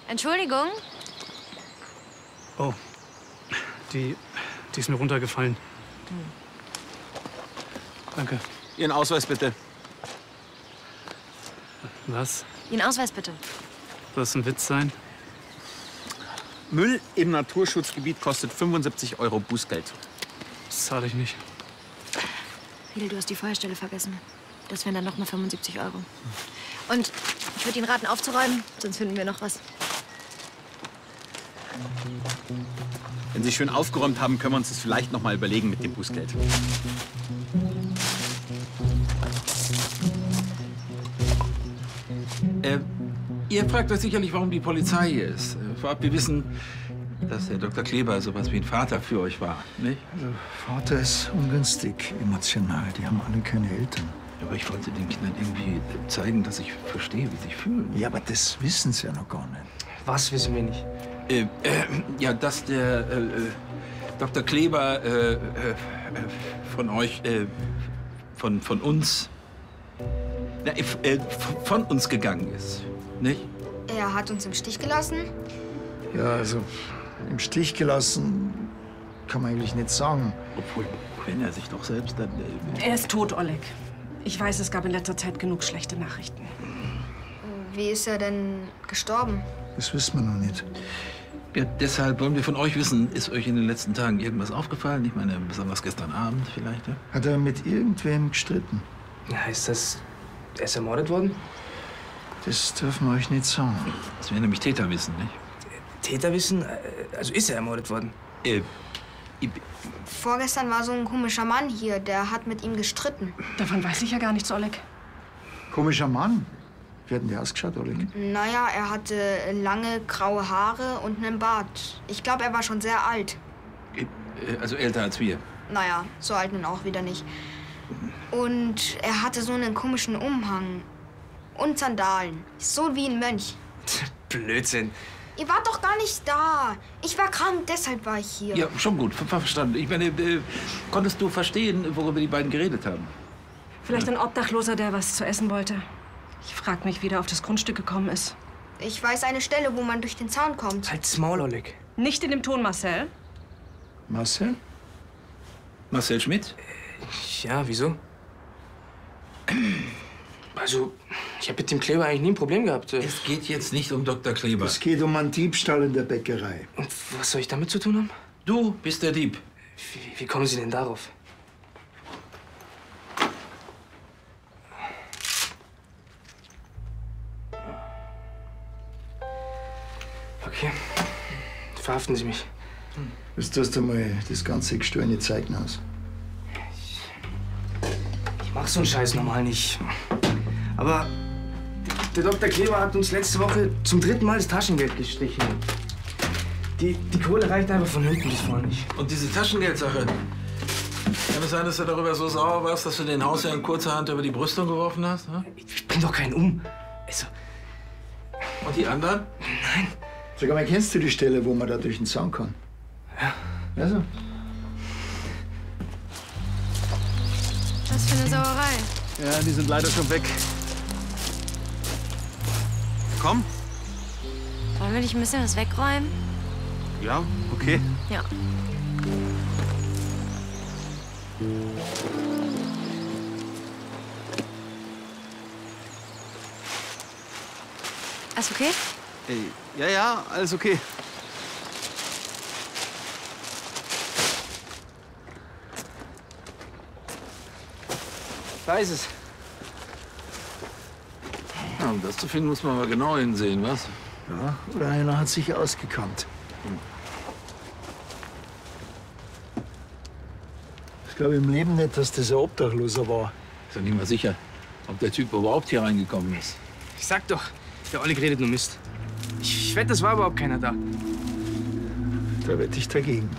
Entschuldigung? Oh, die ist mir runtergefallen. Danke. Ihren Ausweis bitte. Was? Ihren Ausweis bitte. Soll das ein Witz sein? Müll im Naturschutzgebiet kostet 75 € Bußgeld. Das zahle ich nicht. Riedel, du hast die Feuerstelle vergessen. Das wären dann noch mal 75 €. Und ich würde Ihnen raten, aufzuräumen, sonst finden wir noch was. Wenn Sie schön aufgeräumt haben, können wir uns das vielleicht noch mal überlegen mit dem Bußgeld. Ihr fragt euch sicherlich, warum die Polizei hier ist. Vorab, wir wissen, dass der Dr. Kleber sowas wie ein Vater für euch war, nicht? Vater ist ungünstig emotional. Die haben alle keine Eltern. Aber ich wollte den Kindern irgendwie zeigen, dass ich verstehe, wie sie sich fühlen. Ja, aber das wissen sie ja noch gar nicht. Was wissen wir nicht? Ja, dass der Dr. Kleber von euch, von uns, von uns gegangen ist, nicht? Er hat uns im Stich gelassen. Ja, also im Stich gelassen kann man eigentlich nicht sagen. Obwohl, wenn er sich doch selbst dann... Er ist tot, Oleg. Ich weiß, es gab in letzter Zeit genug schlechte Nachrichten. Wie ist er denn gestorben? Das wissen wir noch nicht. Ja, deshalb wollen wir von euch wissen, ist euch in den letzten Tagen irgendwas aufgefallen? Ich meine, besonders gestern Abend vielleicht, ja? Hat er mit irgendwem gestritten? Heißt das, er ist ermordet worden? Das dürfen wir euch nicht sagen. Das wäre nämlich Täterwissen, nicht? Täterwissen? Also ist er ermordet worden? Vorgestern war so ein komischer Mann hier, der hat mit ihm gestritten. Davon weiß ich ja gar nichts, Oleg. Komischer Mann. Wie hat denn der ausgeschaut, Oleg? Naja, er hatte lange graue Haare und einen Bart. Ich glaube, er war schon sehr alt. Also älter als wir. Naja, so alt nun auch wieder nicht. Und er hatte so einen komischen Umhang. Und Sandalen. So wie ein Mönch. Blödsinn. Ihr wart doch gar nicht da. Ich war krank, deshalb war ich hier. Ja, schon gut, verstanden. Ich meine, konntest du verstehen, worüber die beiden geredet haben? Vielleicht ein Obdachloser, der was zu essen wollte. Ich frag mich, wie der auf das Grundstück gekommen ist. Ich weiß eine Stelle, wo man durch den Zaun kommt. Halt's Maul, Oleg. Nicht in dem Ton, Marcel. Marcel? Marcel Schmidt? Ja, wieso? Also, ich habe mit dem Kleber eigentlich nie ein Problem gehabt. Es geht jetzt nicht um Dr. Kleber. Es geht um einen Diebstahl in der Bäckerei. Und was soll ich damit zu tun haben? Du bist der Dieb. Wie kommen Sie denn darauf? Okay, verhaften Sie mich. Jetzt tust du mal das ganze gestohlene Zeigen aus. Ich mach so einen Scheiß normal nicht. Aber der Dr. Kleber hat uns letzte Woche zum 3. Mal das Taschengeld gestrichen. Die Kohle reicht einfach von hinten bis vorne nicht. Und diese Taschengeldsache, kann es sein, dass du darüber so sauer warst, dass du den Hausherrn kurzerhand über die Brüstung geworfen hast? Hm? Ich bring doch keinen um. Also... Und die anderen? Nein. Sag mal, kennst du die Stelle, wo man da durch den Zaun kann? Ja. Also. Was für eine Sauerei. Ja, die sind leider schon weg. Komm. Wollen wir nicht ein bisschen was wegräumen? Ja, okay. Ja. Alles okay? Ja, alles okay. Da ist es. Ja, um das zu finden, muss man aber genau hinsehen, was? Ja, oder einer hat sich ausgekannt. Ich glaube im Leben nicht, dass das ein Obdachloser war. Ist ja nicht mal sicher, ob der Typ überhaupt hier reingekommen ist. Ich sag doch, der Oleg redet nur Mist. Ich wette, es war überhaupt keiner da. Da wette ich dagegen.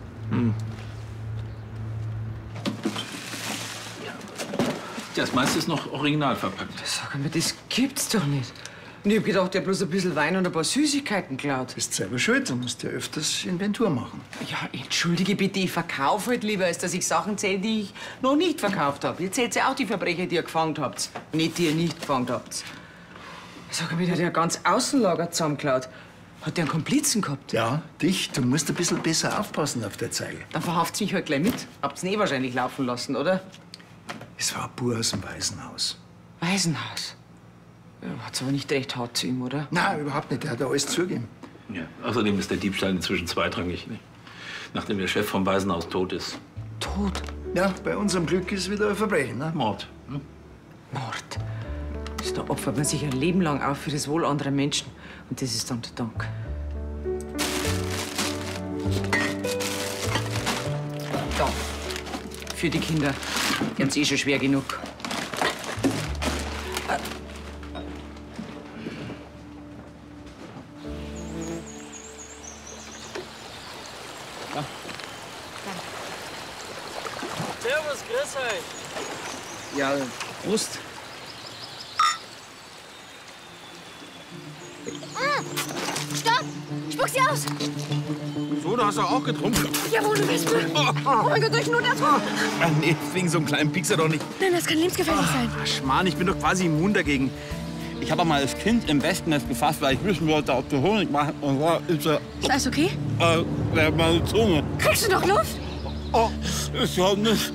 Das meiste ist noch original verpackt. Sag mal, das gibt's doch nicht. Und ich hab gedacht, der hat bloß ein bisschen Wein und ein paar Süßigkeiten klaut. Du bist selber schuld, du musst ja öfters Inventur machen. Ja, entschuldige bitte, ich verkaufe halt lieber, als dass ich Sachen zähle, die ich noch nicht verkauft habe. Ihr zählt ja auch die Verbrecher, die ihr gefangen habt. Nicht die ihr nicht gefangen habt. Sag mal, der hat ja ganz Außenlager zusammengeklaut. Hat der einen Komplizen gehabt? Ja, dich. Du musst ein bisschen besser aufpassen auf der Zeile. Dann verhaftet mich halt gleich mit. Habt's ihn wahrscheinlich laufen lassen, oder? Es war ein Bub aus dem Waisenhaus. Waisenhaus? Ja, hat's aber nicht recht hart zu ihm, oder? Nein, überhaupt nicht. Der hat alles zugegeben. Ja. Außerdem ist der Diebstahl inzwischen zweitrangig, nicht? Nachdem der Chef vom Waisenhaus tot ist. Tot? Ja, bei unserem Glück ist wieder ein Verbrechen, ne? Mord. Mord. Da opfert man sich ein Leben lang auf für das Wohl anderer Menschen. Und das ist dann der Dank. Da. Für die Kinder. Die haben's eh schon schwer genug. Servus, grüß euch. Ja, Prost. Stopp! Spuck sie aus! So, du hast doch auch getrunken. Ja, wo eine Wespe! Oh mein Gott, durch nur das! Ach nee, wegen so einem kleinen Piekser doch nicht. Nein, das kann lebensgefährlich sein. Ach, Schmarrn, ich bin doch quasi immun dagegen. Ich habe mal als Kind im Wespennest gefasst, weil ich wissen wollte, ob der Honig macht. Und da ist er. Ist alles okay? Meine Zunge. Kriegst du doch Luft? Oh, ist ja nicht.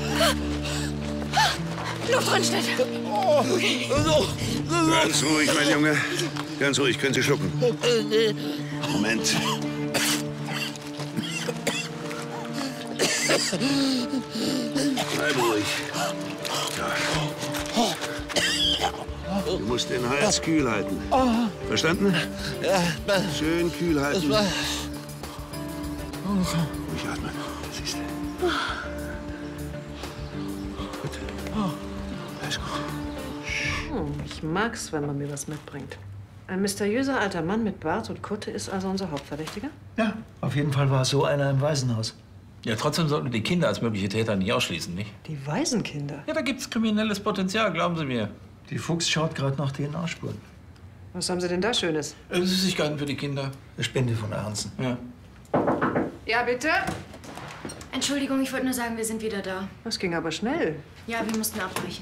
Luftröntgenschnitt. Okay. Ganz ruhig, mein Junge. Ganz ruhig, können Sie schlucken. Moment. Bleib ruhig. Ja. Du musst den Hals kühl halten. Verstanden? Schön kühl halten. Ruhig atmen. Siehst du. Gut. Alles gut. Ich mag's, wenn man mir was mitbringt. Ein mysteriöser alter Mann mit Bart und Kutte ist also unser Hauptverdächtiger? Ja, auf jeden Fall war so einer im Waisenhaus. Ja, trotzdem sollten wir die Kinder als mögliche Täter nicht ausschließen, nicht? Die Waisenkinder? Ja, da gibt's kriminelles Potenzial, glauben Sie mir. Die Fuchs schaut gerade nach DNA-Spuren. Was haben Sie denn da Schönes? Süßigkeiten für die Kinder. Eine Spende von der Hansen. Ja. Ja, bitte? Entschuldigung, ich wollte nur sagen, wir sind wieder da. Das ging aber schnell. Ja, wir mussten abbrechen.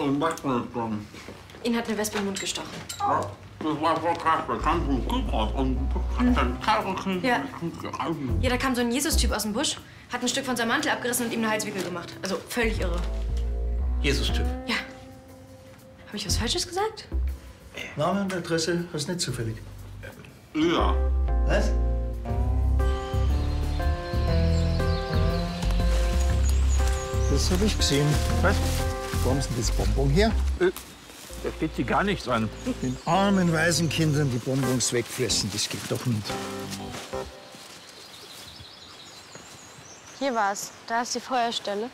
Ihn hat eine Wespe im Mund gestochen. Das war voll krass. Da kam so ein Typ raus und hat dann Karren. Ja. Ja, da kam so ein Jesus-Typ aus dem Busch, hat ein Stück von seinem Mantel abgerissen und ihm eine Halswickel gemacht. Also völlig irre. Jesus-Typ. Ja. Habe ich was Falsches gesagt? Name und Adresse hast du nicht zufällig. Ja. Was? Das habe ich gesehen. Was? Wo haben Sie denn das Bonbon her? Das geht Sie gar nichts an. Den armen Waisenkindern die Bonbons wegfressen, das geht doch nicht. Hier war's. Da ist die Feuerstelle.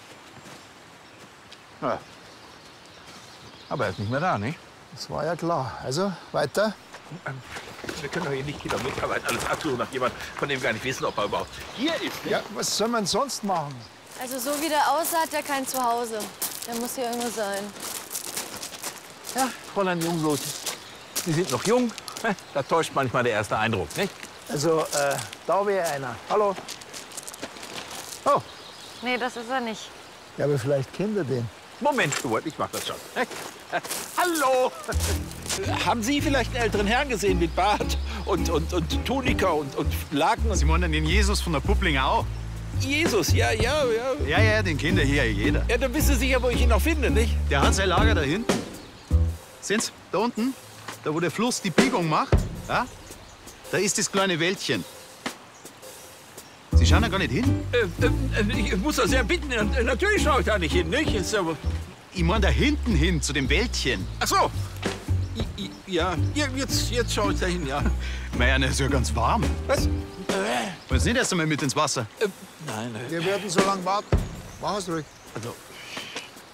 Ja. Aber er ist nicht mehr da, nicht? Das war ja klar. Also, weiter. Wir können doch hier nicht Kilometerweit alles absuchen nach jemandem, von dem wir gar nicht wissen, ob er überhaupt hier ist. Ja, was soll man sonst machen? Also so wie der aussah, hat er kein Zuhause. Der muss hier irgendwo sein. Ja, Fräulein Junglos, Sie sind noch jung. Da täuscht manchmal der erste Eindruck, nicht? Also, da wäre einer. Hallo? Oh. Nee, das ist er nicht. Ja, aber vielleicht kennt er den. Moment, Stuart, ich mach das schon. Hallo! Haben Sie vielleicht einen älteren Herrn gesehen mit Bart und Tunika und Laken? Sie meinen den Jesus von der Pupplinger auch? Jesus, ja. Ja, den kennt ja hier jeder. Ja, dann wissen Sie sicher, wo ich ihn noch finde, nicht? Der hat sein Lager da hinten. Sehen Sie, da unten, da wo der Fluss die Biegung macht, ja, da ist das kleine Wäldchen. Sie schauen da gar nicht hin? Ich muss das sehr bitten. Natürlich schaue ich da nicht hin, nicht? Ist aber... Ich meine da hinten hin, zu dem Wäldchen. Ach so. Ja, jetzt schaue ich da hin, ja. Naja, das ist ja ganz warm. Was? Wollen Sie nicht erst einmal mit ins Wasser? Nein. Wir werden so lange warten. Mach es ruhig. Also,